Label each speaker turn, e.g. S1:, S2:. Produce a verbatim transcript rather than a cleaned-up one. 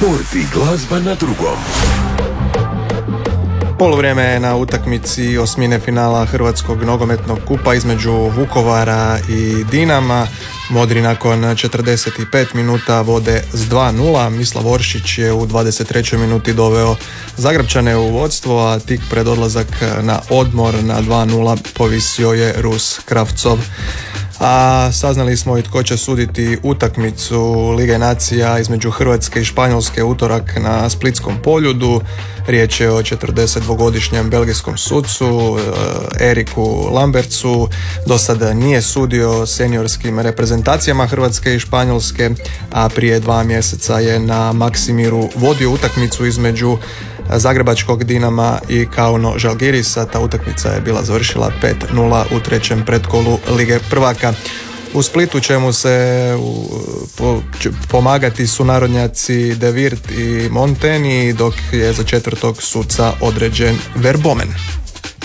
S1: Sport i glazba na drugom.
S2: Poluvrijeme na utakmici osmine finala Hrvatskog nogometnog kupa između Vukovara i Dinama. Modri nakon četrdeset pet minuta vode s dva nula. Mislav Oršić je u dvadeset trećoj minuti doveo Zagrepčane u vodstvo, a tik pred odlazak na odmor na dva nula povisio je Rus Kravcov. A saznali smo i tko će suditi utakmicu Lige nacija između Hrvatske i Španjolske utorak na Splitskom Poljudu. Riječ je o četrdesetdvogodišnjem belgijskom sucu Eriku Lambertsu. Do sada nije sudio seniorskim reprezentacijama Hrvatske i Španjolske, a prije dva mjeseca je na Maksimiru vodio utakmicu između Zagrebačkog Dinama i Kauno Žalgirisa. Ta utakmica je bila završila pet nula u trećem pretkolu Lige prvaka. U Splitu će mu se u, po, pomagati sunarodnjaci De Wirt i Monteni, dok je za četvrtog suca određen Verbomen.